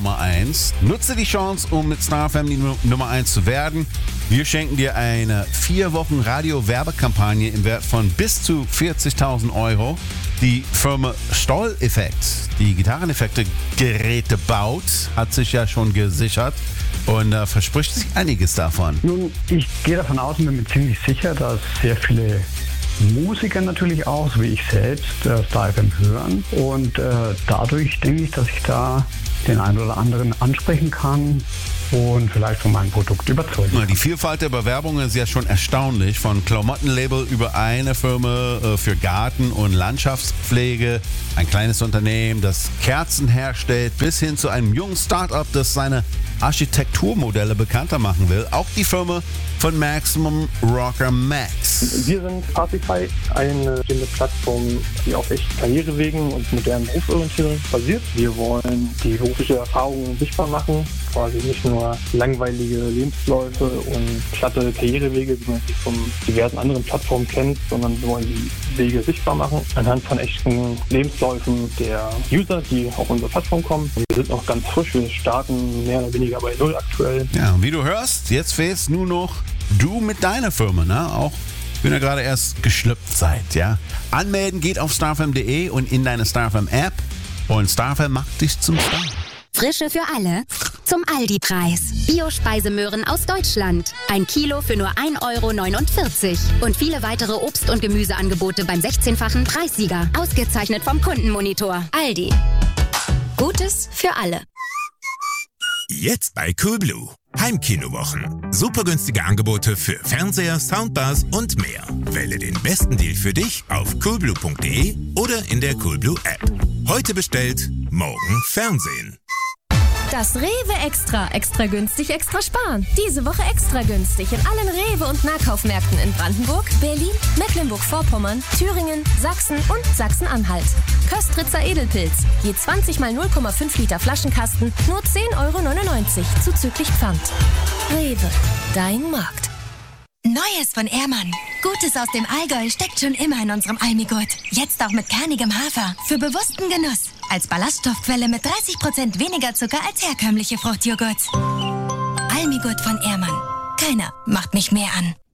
Nummer 1. Nutze die Chance, um mit Star FM die Nummer 1 zu werden. Wir schenken dir eine 4 Wochen Radio-Werbekampagne im Wert von bis zu 40.000 Euro. Die Firma Stoll-Effekt, die Gitarreneffekte-Geräte baut, hat sich ja schon gesichert und verspricht sich einiges davon. Nun, ich gehe davon aus und bin mir ziemlich sicher, dass sehr viele Musiker natürlich auch, so wie ich selbst, Star FM hören. Und dadurch denke ich, dass ich da den einen oder anderen ansprechen kann und vielleicht von meinem Produkt überzeugen kann. Die Vielfalt der Bewerbungen ist ja schon erstaunlich. Von Klamottenlabel über eine Firma für Garten- und Landschaftspflege, ein kleines Unternehmen, das Kerzen herstellt, bis hin zu einem jungen Start-up, das seine Architekturmodelle bekannter machen will. Auch die Firma von Maximum Rocker Max. Wir sind Partify, eine Plattform, die auf echten Karrierewegen und modernen Berufsorientierung basiert. Wir wollen die berufliche Erfahrung sichtbar machen, quasi nicht nur langweilige Lebensläufe und platte Karrierewege, wie man sie von diversen anderen Plattformen kennt, sondern wir wollen die Wege sichtbar machen anhand von echten Lebensläufen der User, die auf unsere Plattform kommen. Wir sind noch ganz frisch, wir starten mehr oder weniger bei Null aktuell. Ja, wie du hörst, jetzt fehlst nur noch du mit deiner Firma, ne? Auch wenn ihr gerade erst geschlüpft seid, ja. Anmelden geht auf starfm.de und in deine StarFM App und StarFM macht dich zum Star. Frische für alle zum Aldi-Preis. Bio-Speisemöhren aus Deutschland. 1 Kilo für nur 1,49 € und viele weitere Obst- und Gemüseangebote beim 16-fachen Preissieger. Ausgezeichnet vom Kundenmonitor. Aldi. Gutes für alle. Jetzt bei Coolblue. Heimkinowochen. Super günstige Angebote für Fernseher, Soundbars und mehr. Wähle den besten Deal für dich auf coolblue.de oder in der Coolblue App. Heute bestellt, morgen Fernsehen. Das Rewe Extra. Extra günstig, extra sparen. Diese Woche extra günstig in allen Rewe- und Nahkaufmärkten in Brandenburg, Berlin, Mecklenburg-Vorpommern, Thüringen, Sachsen und Sachsen-Anhalt. Köstritzer Edelpilz. Je 20 mal 0,5 Liter Flaschenkasten, nur 10,99 € zuzüglich Pfand. Rewe. Dein Markt. Neues von Ehrmann. Gutes aus dem Allgäu steckt schon immer in unserem Almigurt. Jetzt auch mit kernigem Hafer. Für bewussten Genuss. Als Ballaststoffquelle mit 30% weniger Zucker als herkömmliche Fruchtjoghurt. Almigurt von Ehrmann. Keiner macht mich mehr an.